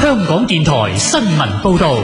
香港電台新聞報道。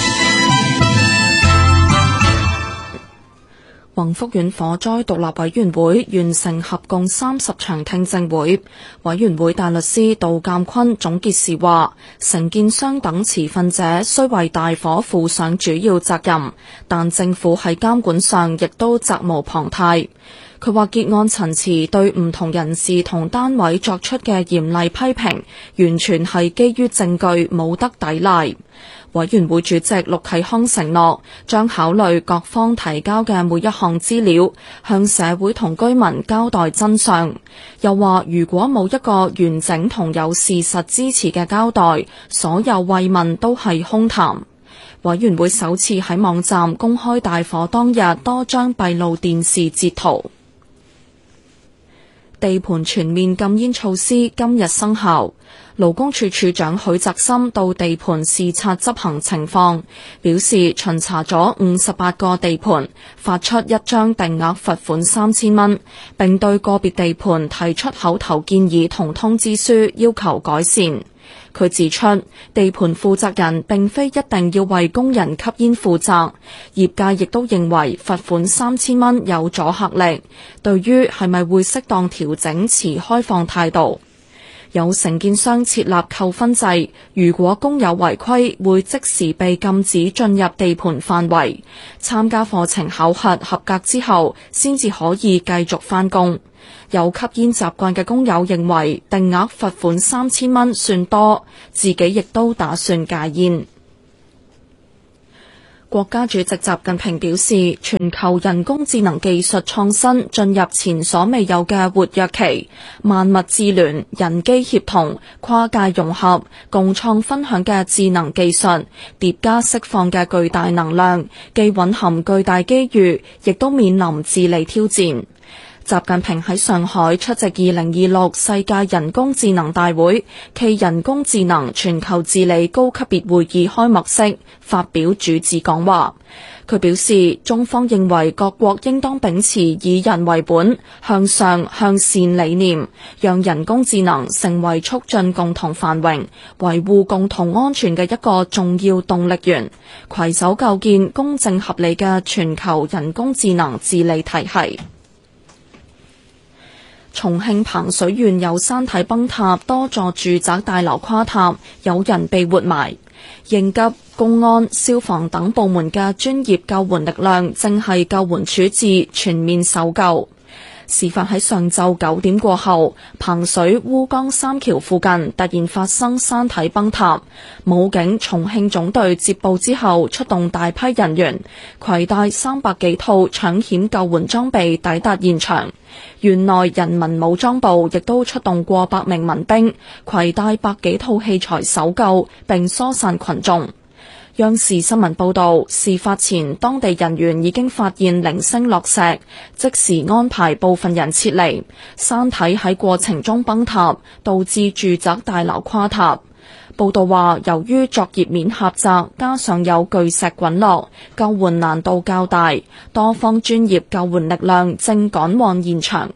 宏福苑火災獨立委員會完成合共30場聽證會，委員會大律師杜鑑坤總結時話，承建商等持份者須為大火負上主要責任，但政府喺監管上亦都責無旁貸。佢話結案陳詞對唔同人士同單位作出嘅嚴厲批評，完全係基於證據，冇得抵賴。委員會主席陸啟康承諾將考慮各方提交嘅每一項資料，向社會同居民交代真相。又話如果冇一個完整同有事實支持嘅交代，所有慰問都係空談。委員會首次喺網站公開大火當日多張閉路電視截圖。地盤全面禁煙措施今日生效，勞工處處長許澤森到地盤視察執行情況，表示巡查咗58個地盤，發出一張定額罰款3000蚊，並對個別地盤提出口頭建議同通知書，要求改善。佢指出，地盤負責人並非一定要為工人吸煙負責，業界亦都認為罰款3000蚊有阻嚇力，對於係咪會適當調整持開放態度。有承建商設立扣分制，如果工友違規，會即時被禁止進入地盤範圍，參加課程考核合格之後，先至可以繼續返工。有吸煙習慣嘅工友認為定額罰款3000蚊算多，自己亦都打算戒煙。國家主席習近平表示，全球人工智能技術創新進入前所未有嘅活躍期，萬物智聯、人機協同、跨界融合、共創分享嘅智能技術疊加釋放嘅巨大能量，既蘊含巨大機遇，亦都面臨智利挑戰。習近平喺上海出席2026世界人工智能大會暨人工智能全球治理高級別會議開幕式發表主旨講話。佢表示，中方認為各國應當秉持以人為本、向上向善理念，讓人工智能成為促進共同繁榮、維護共同安全嘅一個重要動力源，攜手構建公正合理嘅全球人工智能治理體系。重慶彭水縣有山體崩塌，多座住宅大樓垮塌，有人被活埋。應急、公安、消防等部門嘅專業救援力量正係救援處置，全面搜救。事發喺上晝9點過後，彭水烏江三橋附近突然發生山體崩塌，武警重慶總隊接報之後出動大批人員，攜帶300幾套搶險救援裝備抵達現場。縣內人民武裝部亦都出動過百名民兵，攜帶100幾套器材搜救並疏散群眾。央視新聞報道，事發前當地人員已經發現零星落石，即時安排部分人撤離。山體喺過程中崩塌，導致住宅大樓垮塌。報道話，由於作業面狹窄，加上有巨石滾落，救援難度較大，多方專業救援力量正趕往現場。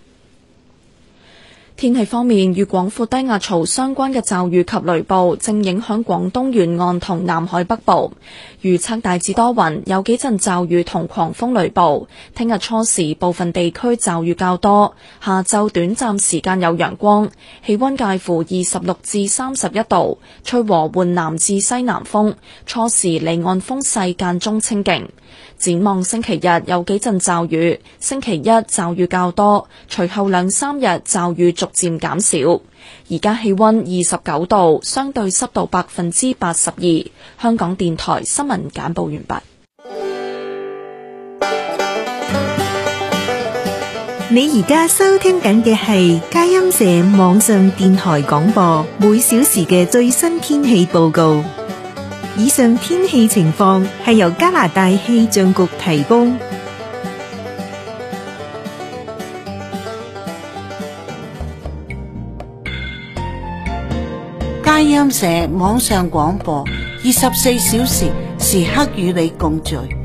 天氣方面，與廣闊低壓槽相關嘅驟雨及雷暴正影響廣東沿岸同南海北部。預測大致多雲，有幾陣驟雨同狂風雷暴。聽日初時部分地區驟雨較多，下晝短暫時間有陽光，氣溫介乎26至31度，吹和緩南至西南風，初時離岸風勢間中清勁。展望星期日有幾陣驟雨，星期一驟雨較多，隨後2、3日驟雨逐漸減少。而家氣溫29度，相對濕度82%。香港電台新聞簡報完畢。 你而家收聽緊嘅係佳音社網上電台廣播，每小時嘅最新天氣報告。以上天氣情況係由加拿大氣象局提供。 佳音社網上廣播，24小時時刻與你共聚。